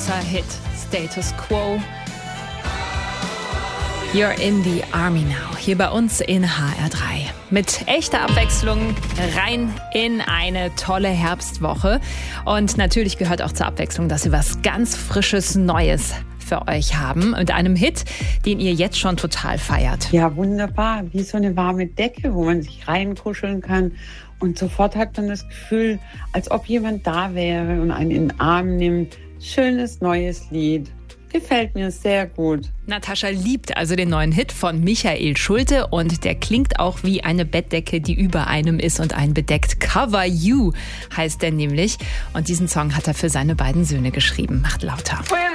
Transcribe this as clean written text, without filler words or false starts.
großer Hit, Status Quo. You're in the Army now, hier bei uns in HR3. Mit echter Abwechslung rein in eine tolle Herbstwoche. Und natürlich gehört auch zur Abwechslung, dass wir was ganz Frisches, Neues für euch haben. Mit einem Hit, den ihr jetzt schon total feiert. Ja, wunderbar. Wie so eine warme Decke, wo man sich reinkuscheln kann. Und sofort hat man das Gefühl, als ob jemand da wäre und einen in den Arm nimmt. Schönes neues Lied. Gefällt mir sehr gut. Natascha liebt also den neuen Hit von Michael Schulte und der klingt auch wie eine Bettdecke, die über einem ist und einen bedeckt. Cover You heißt der nämlich. Und diesen Song hat er für seine beiden Söhne geschrieben. Macht lauter.